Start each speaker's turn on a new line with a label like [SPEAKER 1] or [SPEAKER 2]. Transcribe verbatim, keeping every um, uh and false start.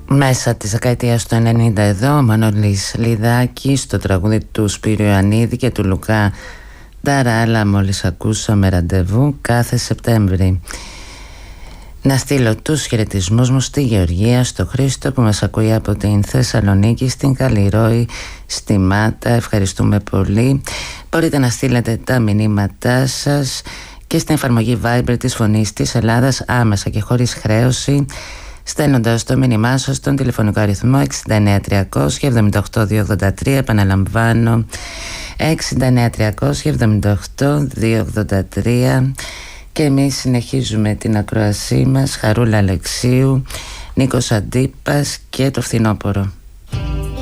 [SPEAKER 1] Μέσα της δεκαετίας του ενενήντα εδώ ο Μανώλης Λιδάκης στο τραγούδι του Σπύριου Ιωαννίδη και του Λουκά Ταράλα μόλις ακούσαμε ραντεβού κάθε Σεπτέμβρη. Να στείλω τους χαιρετισμούς μου στη Γεωργία, στο Χρήστο που μας ακούει από την Θεσσαλονίκη, στην Καλλιρόη, στη Μάτα. Ευχαριστούμε πολύ. Μπορείτε να στείλετε τα μηνύματά σας και στην εφαρμογή Viber της Φωνής της Ελλάδας άμεσα και χωρίς χρέωση, στέλνοντας το μήνυμά σας στον τηλεφωνικό αριθμό εξήντα εννέα τριακόσια εβδομήντα οκτώ διακόσια ογδόντα τρία. Επαναλαμβάνω, εξήντα εννέα τριακόσια εβδομήντα οκτώ διακόσια ογδόντα τρία. Και εμείς συνεχίζουμε την ακροασή μας. Χαρούλα Αλεξίου, Νίκος Αντίπας και το φθινόπωρο.